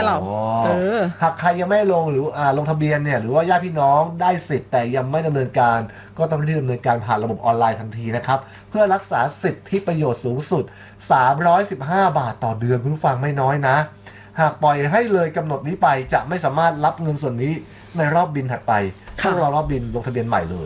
เราหากใครยังไม่ลงหรือลงทะเบียนเนี่ยหรือว่าญาติพี่น้องได้สิทธิ์แต่ยังไม่ดำเนินการก็ต้องรีบดำเนินการผ่านระบบออนไลน์ทันทีนะครับเพื่อรักษาสิทธิประโยชน์สูงสุด315 บาทต่อเดือนคุณผู้ฟังไม่น้อยนะหากปล่อยให้เลยกำหนดนี้ไปจะไม่สามารถรับเงินส่วนนี้ในรอบบินถัดไปต้องรอรอบบินลงทะเบียนใหม่เลย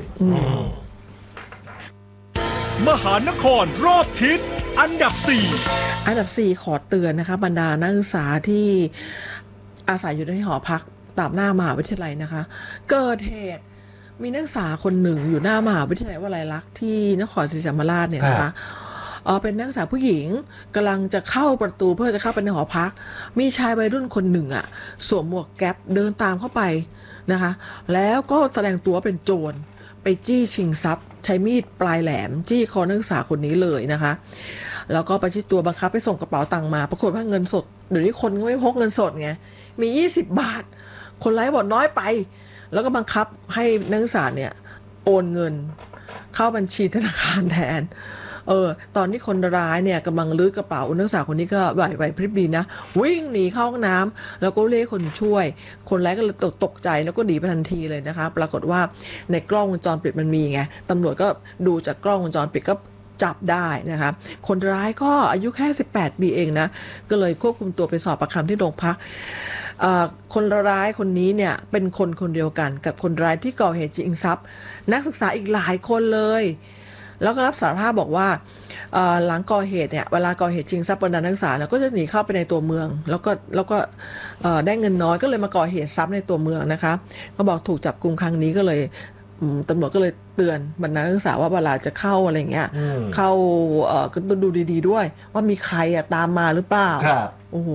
มหานครรอบทิศอันดับ 4ขอเตือนนะคะบรรดานักศึกษาที่อาศัยอยู่ในหอพักตามหน้ามหาวิทยาลัยนะคะเกิดเหตุมีนักศึกษาคนหนึ่งอยู่หน้ามหาวิทยาลัยวลัยลักษณ์ที่นครศรีธรรมราชเนี่ยนะคะเป็นนักศึกษาผู้หญิงกำลังจะเข้าประตูเพื่อจะเข้าไปในหอพักมีชายวัยรุ่นคนหนึ่งอ่ะสวมหมวกแก๊ปเดินตามเข้าไปนะคะแล้วก็แสดงตัวเป็นโจรไปจี้ชิงทรัพย์ใช้มีดปลายแหลมจี้คอนักศึกษาคนนี้เลยนะคะแล้วก็ประชิดตัวบังคับให้ส่งกระเป๋าตังค์มาปรากฏว่าเงินสดเดี๋ยวนี้คนก็ไม่พกเงินสดไงมี20 บาทคนร้ายบอกน้อยไปแล้วก็บังคับให้นักศึกษาเนี่ยโอนเงินเข้าบัญชีธนาคารแทนตอนที่คนร้ายเนี่ยกำลังลื้อกระเป๋านักศึกษาคนนี้ก็ไหวพริบดีนะวิ่งหนีเข้าห้องน้ำแล้วก็เรียกคนช่วยคนร้ายก็เลยตกใจแล้วก็หนีไปทันทีเลยนะคะปรากฏว่าในกล้องวงจรปิดมันมีไงตำรวจก็ดูจากกล้องวงจรปิดก็จับได้นะคะคนร้ายก็อายุแค่18 ปีเองนะก็เลยควบคุมตัวไปสอบปากคำที่โรงพักคนร้ายคนนี้เนี่ยเป็นคนเดียวกันกับคนร้ายที่ก่อเหตุชิงทรัพย์นักศึกษาอีกหลายคนเลยแล้วก็รับสารภาพบอกว่าหลังก่อเหตุเนี่ยเวลาก่อเหตุชิงทรัพย์บรรดานักศึกษาเนี่ยก็จะหนีเข้าไปในตัวเมืองแล้วก็ได้เงินน้อยก็เลยมาก่อเหตุทรัพย์ในตัวเมืองนะคะก็บอกถูกจับกุมครั้งนี้ก็เลยตำรวจก็เลยเตือนบรรดานักศึกษาว่าเวลาจะเข้าอะไรเงี้ยเข้าก็ต้องดูดีๆด้วยว่ามีใครตามมาหรือเปล่าโอ้โห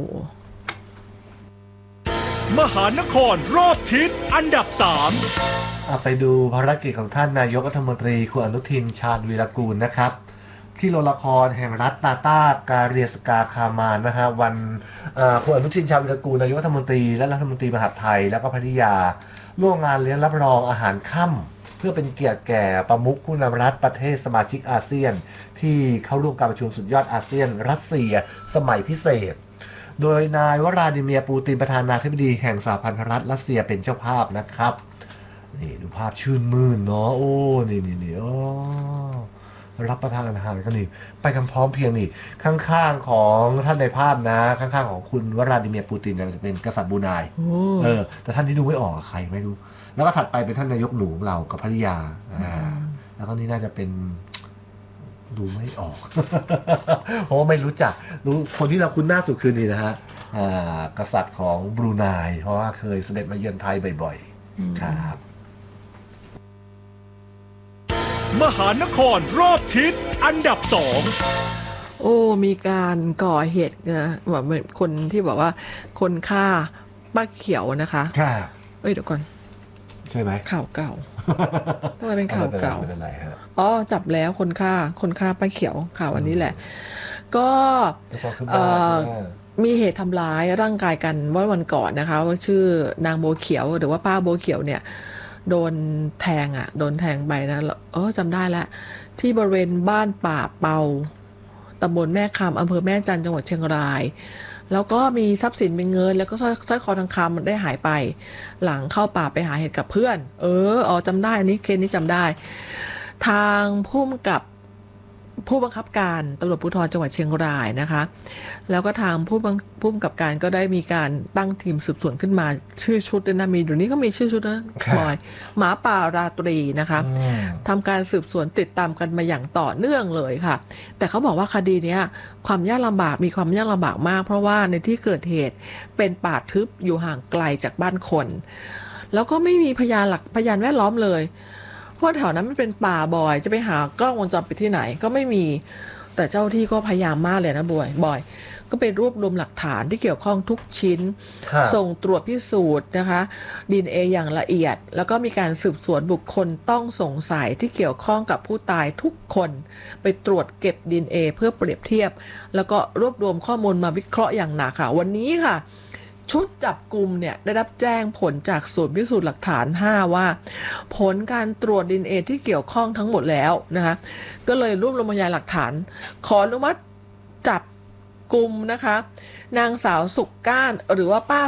มหานครรอบทิศอันดับ 3ไปดูภารกิจของท่านนายกรัฐมนตรีคุณอนุทินชาญวีรกูลนะครับที่โรงละครแห่งรัฐตาการีสกาคามานนะฮะวันคุณอนุทินชาญวีรกูลนายกรัฐมนตรีและรัฐมนตรีมหาดไทยแล้วก็ภริยาร่วมงานเลี้ยงรับรองอาหารค่ำเพื่อเป็นเกียรติแก่ประมุขผู้นำรัฐประเทศสมาชิกอาเซียนที่เข้าร่วมการประชุมสุดยอดอาเซียนรัสเซียสมัยพิเศษโดยนายวลาดิเมียร์ปูตินประธานาธิบดีแห่งสหพันธรัฐรัสเซียเป็นเจ้าภาพนะครับนี่ดูภาพชื่นมื่นเนาะโอ้นี่โอ้รับประทานอาหารกันนี่ไปกันพร้อมเพียงนี่ข้างๆของท่านในภาพนะข้างๆของคุณวลาดิเมียร์ปูตินจะเป็นกษัตริย์บรูไนแต่ท่านที่ดูไม่ออกใครไม่รู้แล้วก็ถัดไปเป็นท่านนายกหนูของเรากับภริยาแล้วก็นี่น่าจะเป็นดูไม่ออกเพราะว่าไม่รู้จักรู้คนที่เราคุ้นหน้าสุดคือนี่นะฮะกษัตริย์ของบรูไนเพราะว่าเคยเสด็จมาเยือนไทยบ่อยๆครับมหานครรอบทิศอันดับ 2 มีการก่อเหตุนะแบบคนที่บอกว่าคนฆ่าป้าเขียวนะคะเดี๋ยวก่อนใช่ไหมข่าวเก่าทำไมเป็นข่าวเก่าจับแล้วคนฆ่าป้าเขียวข่าวอันนี้แหละก็มีเหตุทำร้ายร่างกายกันวันก่อนนะคะว่าชื่อนางโบเขียวหรือว่าป้าโบเขียวเนี่ยโดนแทงไปนะจำได้แล้วที่บริเวณบ้านป่าเปาตำบลแม่คำอำเภอแม่จันทร์จังหวัดเชียงรายแล้วก็มีทรัพย์สินเป็นเงินแล้วก็สร้อยคอทองคำมันได้หายไปหลังเข้าป่าไปหาเห็ดกับเพื่อนจำได้อันนี้เคสนี้จำได้ทางผู้บังคับการตำรวจภูธรจังหวัดเชียงรายนะคะแล้วก็ทางผู้บังคับการก็ได้มีการตั้งทีมสืบสวนขึ้นมาชื่อชุดนะมีเดี๋ยวนี้ก็มีชื่อชุดนะบอยหมาป่าราตรีนะคะทำการสืบสวนติดตามกันมาอย่างต่อเนื่องเลยค่ะแต่เขาบอกว่าคดีนี้ความยากลำบากมีความยากลำบากมากเพราะว่าในที่เกิดเหตุเป็นป่าทึบอยู่ห่างไกลจากบ้านคนแล้วก็ไม่มีพยานแวดล้อมเลยเพราะแถวนั้นมันเป็นป่าบ่อยจะไปหากล้องวงจรปิดที่ไหนก็ไม่มีแต่เจ้าที่ก็พยายามมากเลยนะบ่อยก็ไปรวบรวมหลักฐานที่เกี่ยวข้องทุกชิ้นส่งตรวจพิสูจน์นะคะ DNA อย่างละเอียดแล้วก็มีการสืบสวนบุคคลต้องสงสัยที่เกี่ยวข้องกับผู้ตายทุกคนไปตรวจเก็บ DNA เพื่อเปรียบเทียบแล้วก็รวบรวมข้อมูลมาวิเคราะห์อย่างหนักค่ะวันนี้ค่ะชุดจับกุมเนี่ยได้รับแจ้งผลจากศูนย์พิสูจน์หลักฐาน5ว่าผลการตรวจ DNA ที่เกี่ยวข้องทั้งหมดแล้วนะคะก็เลยรวบรวมพยานหลักฐานขออนุมัติจับกุมนะคะนางสาวสุกก้านหรือว่าป้า